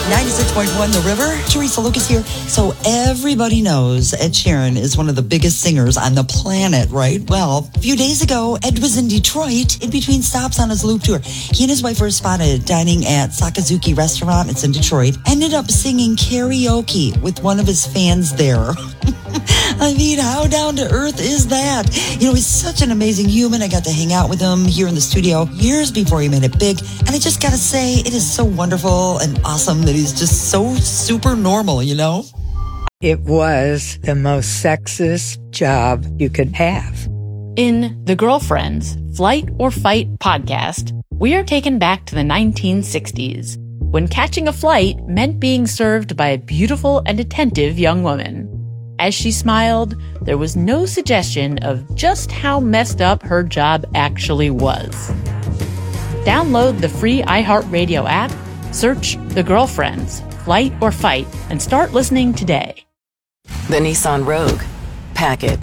96.1 The River. Teresa Lucas here. So everybody knows Ed Sheeran is one of the biggest singers on the planet, right? Well, a few days ago, Ed was in Detroit in between stops on his Loop tour. He and his wife were spotted dining at Sakazuki Restaurant. It's in Detroit. Ended up singing karaoke with one of his fans there. I mean, how down to earth is that? You know, he's such an amazing human. I got to hang out with him here in the studio years before he made it big. And I just got to say, it is so wonderful and awesome that he's just so super normal, you know? It was the most sexist job you could have. In The Girlfriends, Flight or Fight podcast, we are taken back to the 1960s, when catching a flight meant being served by a beautiful and attentive young woman. As she smiled, there was no suggestion of just how messed up her job actually was. Download the free iHeartRadio app, search The Girlfriends, Flight or Fight, and start listening today. The Nissan Rogue. Pack it.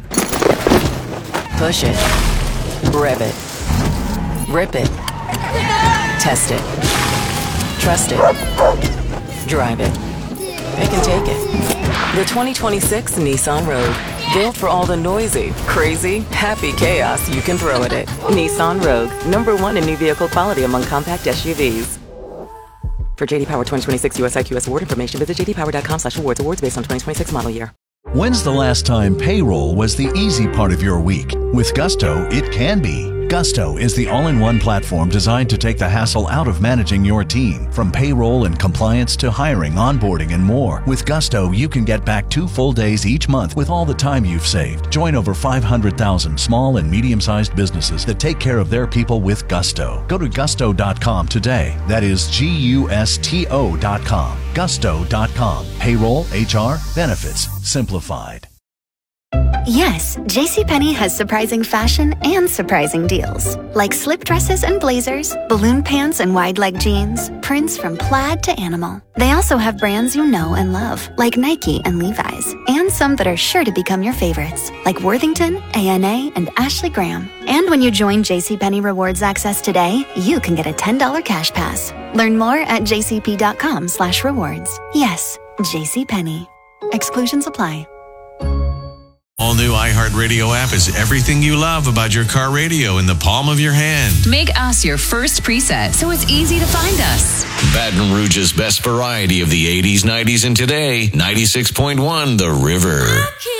Push it. Rev it. Rip it. Test it. Trust it. Drive it. It can take it. The 2026 Nissan Rogue. Built for all the noisy, crazy, happy chaos you can throw at it. Nissan Rogue. #1 in new vehicle quality among compact SUVs. For JD Power 2026 US IQS award information, visit jdpower.com/awards. Awards based on 2026 model year. When's the last time payroll was the easy part of your week? With Gusto, it can be. Gusto is the all-in-one platform designed to take the hassle out of managing your team. From payroll and compliance to hiring, onboarding, and more. With Gusto, you can get back 2 full days each month with all the time you've saved. Join over 500,000 small and medium-sized businesses that take care of their people with Gusto. Go to gusto.com today. That is GUSTO.com. Gusto.com. Payroll, HR, benefits, simplified. Yes, JCPenney has surprising fashion and surprising deals. Like slip dresses and blazers, balloon pants and wide leg jeans, prints from plaid to animal. They also have brands you know and love, like Nike and Levi's, and some that are sure to become your favorites, like Worthington, A&A, and Ashley Graham. And when you join JCPenney Rewards Access today, you can get a $10 cash pass. Learn more at jcp.com/rewards. Yes, JCPenney. Exclusions apply. All new iHeartRadio app is everything you love about your car radio in the palm of your hand. Make us your first preset so it's easy to find us. Baton Rouge's best variety of the 80s, 90s, and today. 96.1 The River.